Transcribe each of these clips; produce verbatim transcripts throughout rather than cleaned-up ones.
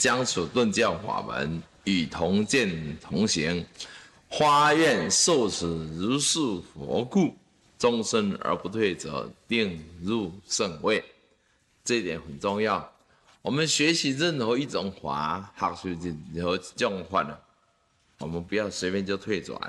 将处顿教法门，与同见同行，发愿受持如是佛故，终身而不退者，定入圣位。这一点很重要。我们学习任何一种法，学习任何一种法呢，我们不要随便就退转。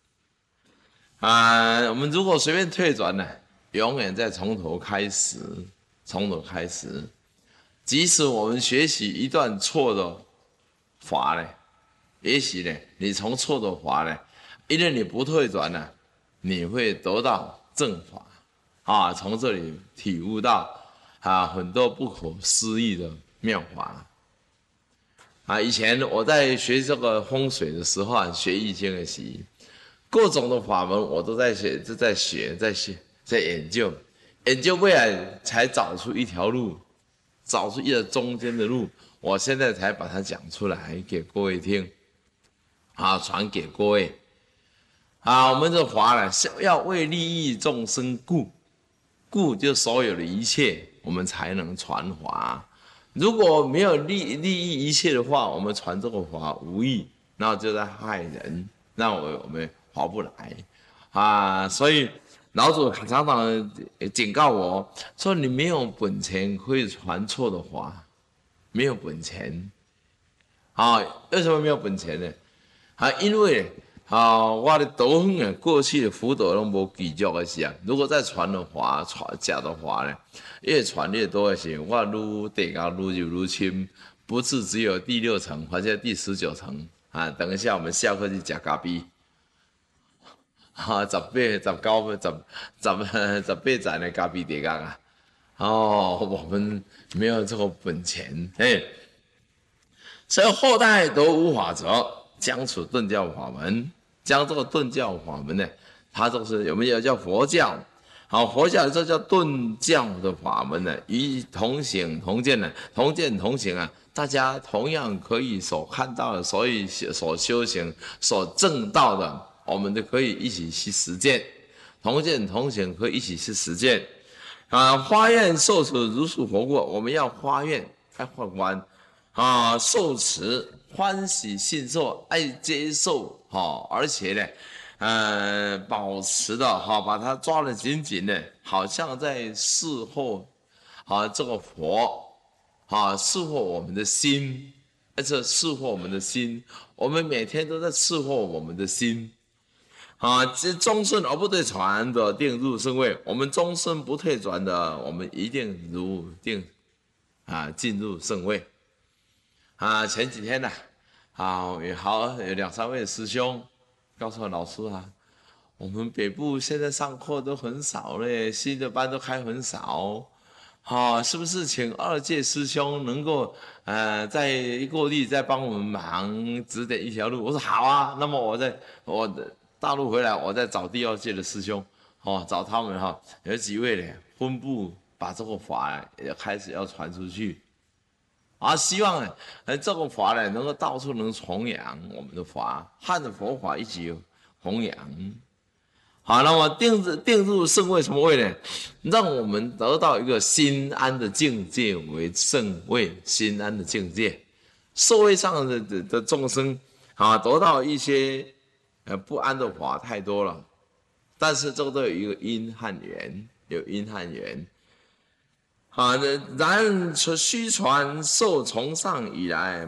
啊，我们如果随便退转呢，永远再从头开始，从头开始。即使我们学习一段错的法呢，也许呢，你从错的法呢，因为你不退转呢，你会得到正法啊，从这里体悟到啊很多不可思议的妙法啊。以前我在学这个风水的时候啊，学易经的时候，各种的法门我都在学，都在学，在学，在研究，研究未来才找出一条路，找出一个中间的路。我现在才把它讲出来给各位听，啊，传给各位。啊，我们这法呢，要为利益众生故，故就所有的一切，我们才能传法。如果没有利利益一切的话，我们传这个法无益，那就在害人，那我我们划不来啊。所以老祖常常警告我说：“你没有本钱可以传错的法，没有本钱啊。为什么没有本钱呢？啊，因为啊，我的道行啊，过去的福德都无记录的时候，如果再传的话，传假的话呢，越传越多的时候，我愈地高愈入愈深，不是只有第六层，或者第十九层啊。等一下我们下课去吃咖啡，啊，十八、十九、十、十、十八层的咖啡地高啊。哦，我们没有这个本钱，哎，所以后代都无法则。将处顿教法门，将这个顿教法门呢，它就是有没有叫佛教？好，佛教这叫顿教的法门呢，与同行同见呢，同见同行啊，大家同样可以所看到的，所以所修行、所证到的，我们都可以一起去实践。同见同行可以一起去实践啊！发愿受持如是佛故，我们要发愿，要发愿啊，受持。欢喜信受，爱接受，哈，而且呢，呃，保持的哈，把它抓得紧紧的，好像在侍候，啊，这个佛，啊，侍候我们的心，而且侍候我们的心，我们每天都在侍候我们的心，啊，这终身而不退转的，定入圣位；我们终身不退转的，我们一定如定，啊，进入圣位。啊，前几天呢、啊，啊，有好有两三位师兄告诉我老师啊，我们北部现在上课都很少嘞，新的班都开很少，好、啊，是不是请二届师兄能够呃在过地再帮我们忙指点一条路？我说好啊，那么我在我大陆回来，我再找第二届的师兄，哦，找他们哈、哦，有几位呢，分部把这个法也开始要传出去。啊，希望呢，呃，这个法呢，能够到处能弘扬我们的法，汉的佛法一起弘扬。好，那么定入定入圣位什么位呢？让我们得到一个心安的境界为圣位，心安的境界。社会上的的的众生啊，得到一些呃不安的法太多了，但是这个都有一个因和缘，有因和缘。啊，然虚传受从上以来。